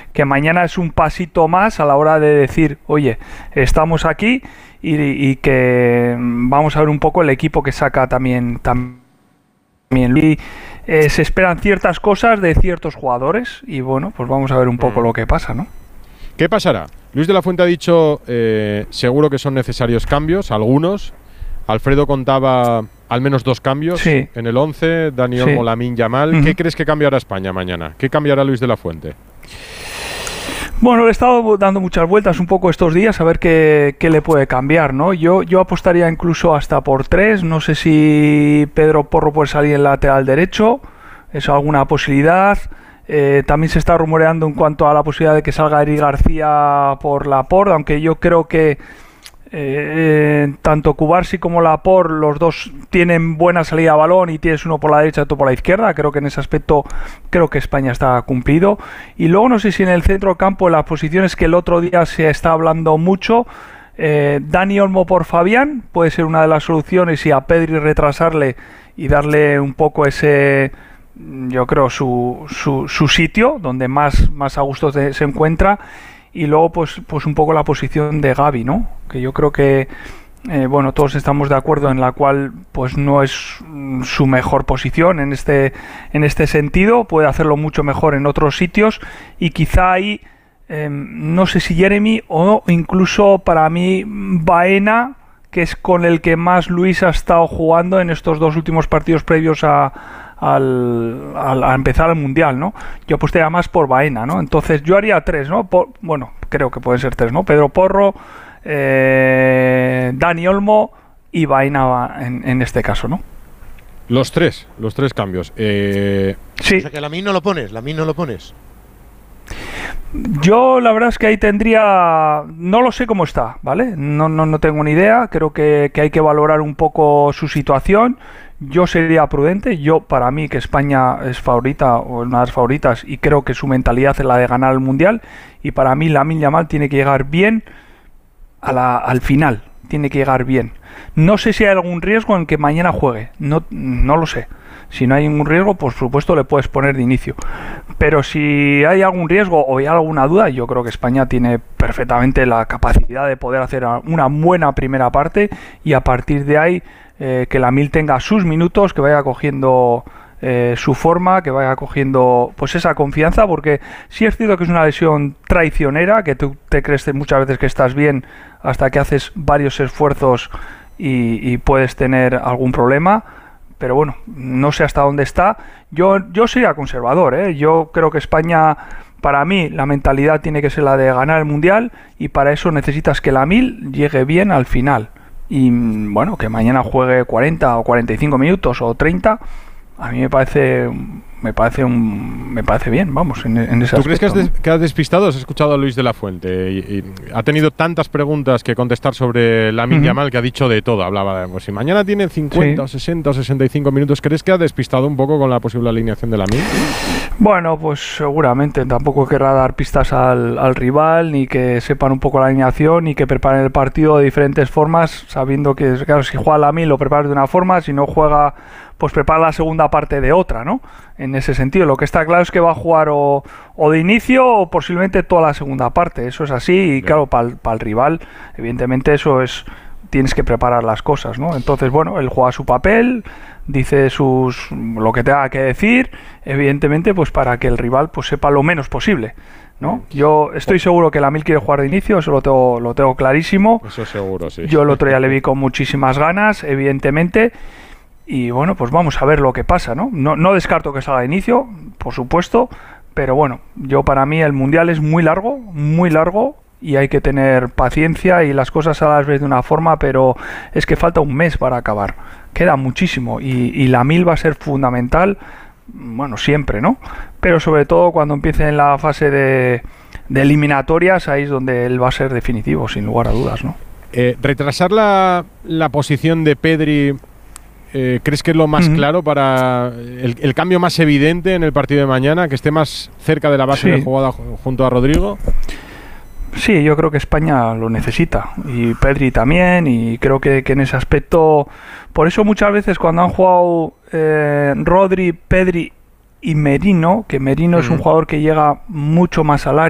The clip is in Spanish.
que mañana es un pasito más a la hora de decir, oye, estamos aquí y que vamos a ver un poco el equipo que saca también. Y se esperan ciertas cosas de ciertos jugadores y bueno, pues vamos a ver un poco lo que pasa, ¿no? ¿Qué pasará? Luis de la Fuente ha dicho seguro que son necesarios cambios, algunos. Alfredo contaba al menos 2 cambios en el 11, Dani Olmo, Lamine Yamal. ¿Qué crees que cambiará España mañana? ¿Qué cambiará Luis de la Fuente? Bueno, le he estado dando muchas vueltas un poco estos días a ver qué le puede cambiar, ¿no? Yo apostaría incluso hasta por 3. No sé si Pedro Porro puede salir en lateral derecho. ¿Es alguna posibilidad? También se está rumoreando en cuanto a la posibilidad de que salga Eric García por Laporte, aunque yo creo que tanto Cubarsí como Laporte, los dos tienen buena salida a balón y tienes uno por la derecha y otro por la izquierda. Creo que en ese aspecto creo que España está cumplido. Y luego no sé si en el centro campo, en las posiciones que el otro día se está hablando mucho, Dani Olmo por Fabián puede ser una de las soluciones, y a Pedri retrasarle y darle un poco ese, yo creo, su sitio donde más a gusto se encuentra. Y luego pues un poco la posición de Gavi, ¿no? Que yo creo que bueno, todos estamos de acuerdo en la cual pues no es su mejor posición en este sentido. Puede hacerlo mucho mejor en otros sitios, y quizá ahí no sé si Jeremy o incluso para mí Baena, que es con el que más Luis ha estado jugando en estos 2 últimos partidos previos a empezar el Mundial, ¿no? Yo apostaría más por Baena, ¿no? Entonces yo haría 3, ¿no? Bueno, creo que pueden ser 3, ¿no? Pedro Porro, Dani Olmo y Baena en este caso, ¿no? Los tres cambios. Sí. O sea que Lamine no lo pones. Yo la verdad es que ahí tendría, no lo sé cómo está, ¿vale? No tengo ni idea. Creo que hay que valorar un poco su situación. Yo sería prudente. Para mí que España es favorita o una de las favoritas, y creo que su mentalidad es la de ganar el Mundial, y para mí Lamine Yamal tiene que llegar bien al final, tiene que llegar bien. No sé si hay algún riesgo en que mañana juegue, no lo sé. Si no hay ningún riesgo, por supuesto le puedes poner de inicio. Pero si hay algún riesgo o hay alguna duda, yo creo que España tiene perfectamente la capacidad de poder hacer una buena primera parte, y a partir de ahí que Lamine tenga sus minutos, que vaya cogiendo su forma, que vaya cogiendo pues esa confianza, porque sí es cierto que es una lesión traicionera, que tú te crees muchas veces que estás bien hasta que haces varios esfuerzos y puedes tener algún problema. Pero bueno, no sé hasta dónde está. Yo sería conservador, ¿eh? Yo creo que España, para mí, la mentalidad tiene que ser la de ganar el Mundial, y para eso necesitas que Lamine llegue bien al final. Y bueno, que mañana juegue 40 o 45 minutos o 30, a mí me parece bien, vamos, en ese ¿Tú aspecto, crees que has despistado? Has escuchado a Luis de la Fuente y ha tenido tantas preguntas que contestar sobre Lamine Yamal, que ha dicho de todo. Hablaba de, pues, si mañana tiene 50 o 60 o 65 minutos, ¿crees que ha despistado un poco con la posible alineación de Lamine? Bueno, pues seguramente. Tampoco querrá dar pistas al rival, ni que sepan un poco la alineación, ni que preparen el partido de diferentes formas, sabiendo que, claro, si juega Lamine lo preparas de una forma, si no juega, pues prepara la segunda parte de otra, ¿no? En ese sentido, lo que está claro es que va a jugar o de inicio o posiblemente toda la segunda parte. Eso es así, y claro, para el rival, evidentemente eso es, tienes que preparar las cosas, ¿no? Entonces, bueno, él juega su papel, dice lo que tenga que decir, evidentemente, pues para que el rival pues sepa lo menos posible, ¿no? Yo estoy seguro que Lamine quiere jugar de inicio, eso lo tengo clarísimo. Eso seguro, sí. Yo el otro día le vi con muchísimas ganas, evidentemente. Y bueno, pues vamos a ver lo que pasa, ¿no? No descarto que salga de inicio, por supuesto, pero bueno, para mí el Mundial es muy largo, y hay que tener paciencia, y las cosas a las veces de una forma, pero es que falta un mes para acabar. Queda muchísimo, y Lamine va a ser fundamental, bueno, siempre, ¿no? Pero sobre todo cuando empiece en la fase de eliminatorias, ahí es donde él va a ser definitivo, sin lugar a dudas, ¿no? Retrasar la posición de Pedri, ¿crees que es lo más claro para el cambio más evidente en el partido de mañana, que esté más cerca de la base de jugada junto a Rodrigo? Sí, yo creo que España lo necesita, y Pedri también, y creo que en ese aspecto, por eso muchas veces cuando han jugado Rodri, Pedri y Merino, que Merino es un jugador que llega mucho más al área,